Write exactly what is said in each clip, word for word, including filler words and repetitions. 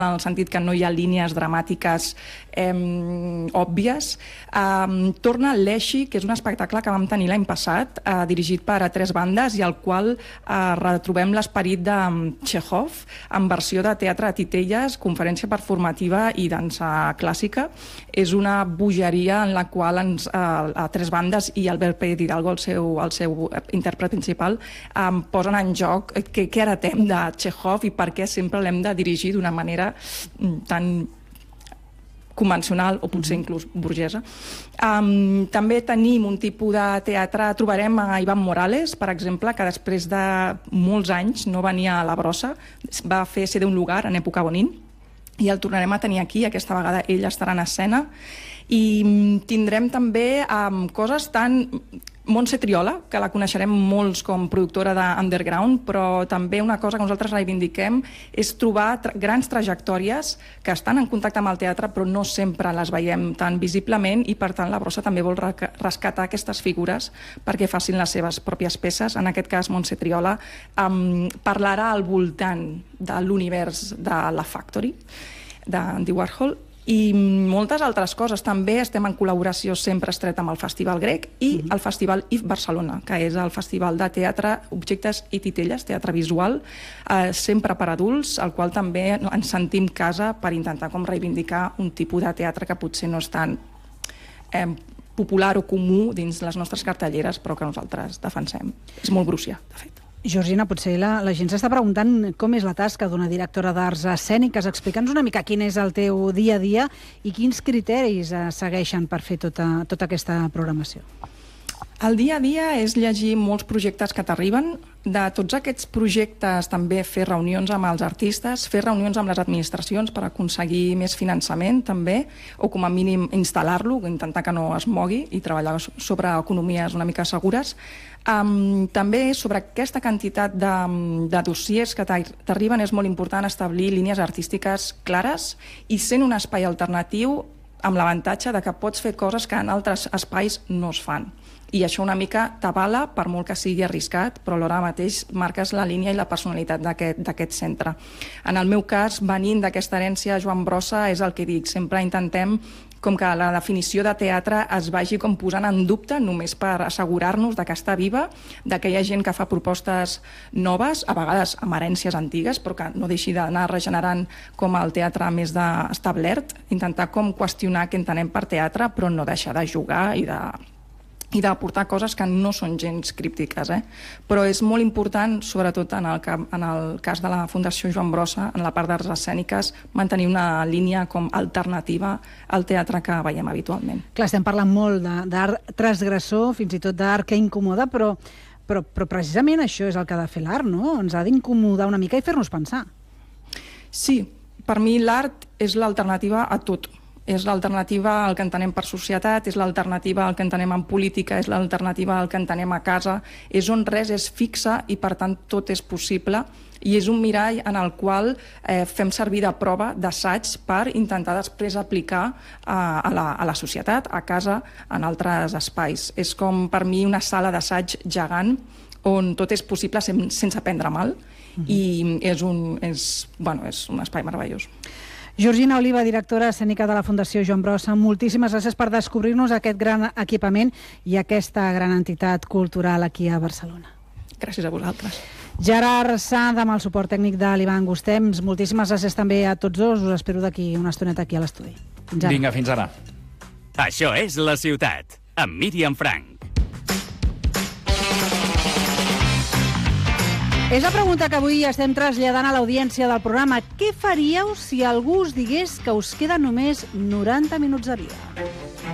en el sentit que no hi ha línies dramàtiques eh, òbvies. Eh, torna Leshi, que és un espectacle que vam tenir l'any passat, eh, dirigit per a tres bandes i al qual eh, retrobem l'esperit de Chekhov en versió de teatre de titelles, conferència performativa i dansa clàssica. És una bogeria en la qual ens, eh, a tres bandes i Albert Pérez Hidalgo, el seu, el seu intèrpret principal, eh, posen en joc què, què heretem de Chekhov i per què sempre l'hem de dirigir d'una manera tan convencional o potser inclús burgesa. Um, també tenim un tipus de teatre, trobarem a Iván Morales, per exemple, que després de molts anys no venia a la Brossa, va fer Ser d'un lugar en època Bonín, i el tornarem a tenir aquí, aquesta vegada ell estarà en escena, i tindrem també um, coses tan... Montse Triola, que la coneixerem molts com productora d'Underground, però també una cosa que nosaltres reivindiquem és trobar tra grans trajectòries que estan en contacte amb el teatre però no sempre les veiem tan visiblement i per tant la Brossa també vol rescatar aquestes figures perquè facin les seves pròpies peces. En aquest cas Montse Triola um, parlarà al voltant de l'univers de la Factory d'Andy Warhol i moltes altres coses. També estem en col·laboració sempre estreta amb el Festival Grec i el Festival I F Barcelona, que és el festival de teatre, objectes i titelles, teatre visual, eh, sempre per adults, al qual també ens sentim casa per intentar com reivindicar un tipus de teatre que potser no és tan eh, popular o comú dins les nostres cartelleres, però que nosaltres defensem. És molt Grúcia, de fet. Georgina, potser la, la gent s'està preguntant com és la tasca d'una directora d'arts escèniques. Explica'ns una mica quin és el teu dia a dia i quins criteris eh, segueixen per fer tota, tota aquesta programació. El dia a dia és llegir molts projectes que t'arriben. De tots aquests projectes també fer reunions amb els artistes, fer reunions amb les administracions per aconseguir més finançament també, o com a mínim instal·lar-lo, intentar que no es mogui i treballar sobre economies una mica segures. Um, també sobre aquesta quantitat de, de dossiers que t'arriben és molt important establir línies artístiques clares i sent un espai alternatiu amb l'avantatge de que pots fer coses que en altres espais no es fan. I això una mica t'avala, per molt que sigui arriscat, però alhora mateix marques la línia i la personalitat d'aquest centre. En el meu cas, venint d'aquesta herència Joan Brossa, és el que dic, sempre intentem com que la definició de teatre es vagi com posant en dubte només per assegurar-nos de que està viva, de que hi ha gent que fa propostes noves, a vegades amb herències antigues, però que no deixi d'anar regenerant com el teatre més establert, intentar com qüestionar què entenem per teatre, però no deixar de jugar i de i d'aportar coses que no són gens críptiques. Eh? Però és molt important, sobretot en el, en el cas de la Fundació Joan Brossa, en la part d'arts escèniques, mantenir una línia com alternativa al teatre que veiem habitualment. Clar, estem parlant molt d'art transgressor, fins i tot d'art que incomoda, però, però, però precisament això és el que ha de fer l'art, no? Ens ha d'incomodar una mica i fer-nos pensar. Sí, per mi l'art és l'alternativa a tot. És l'alternativa al que entenem per societat, és l'alternativa al que entenem en política, és l'alternativa al que entenem a casa, és on res és fixe i per tant tot és possible i és un mirall en el qual eh, fem servir de prova, d'assaig per intentar després aplicar a, a, la, a la societat, a casa, en altres espais. És com per mi una sala d'assaig gegant on tot és possible sense prendre mal uh-huh. i és un, és, bueno, és un espai meravellós. Georgina Oliva, directora escènica de la Fundació Joan Brossa, moltíssimes gràcies per descobrir-nos aquest gran equipament i aquesta gran entitat cultural aquí a Barcelona. Gràcies a vosaltres. Gerard Sand, amb el suport tècnic de l'Ivan Gustems, moltíssimes gràcies també a tots dos. Us espero d'aquí una estoneta aquí a l'estudi. Vinga, fins ara. Això és La Ciutat, amb Míriam Frank. És la pregunta que avui estem traslladant a l'audiència del programa. Què faríeu si algú us digués que us queden només noranta minuts de vida?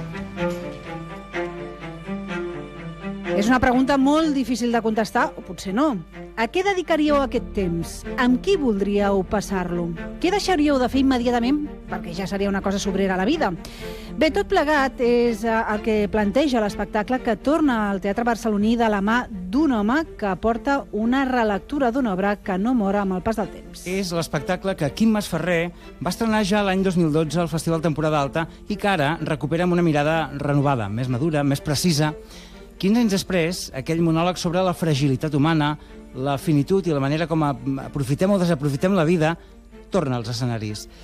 És una pregunta molt difícil de contestar, o potser no. A què dedicaríeu aquest temps? Amb qui voldríeu passar-lo? Què deixaríeu de fer immediatament? Perquè ja seria una cosa sobrera a la vida. Bé, tot plegat és el que planteja l'espectacle que torna al Teatre Barceloní de la mà d'un home que porta una relectura d'una obra que no mor amb el pas del temps. És l'espectacle que Quim Masferrer va estrenar ja l'any dos mil dotze al Festival Temporada Alta i que ara recupera amb una mirada renovada, més madura, més precisa. quinze anys després, aquell monòleg sobre la fragilitat humana, la finitud i la manera com aprofitem o desaprofitem la vida, torna als escenaris.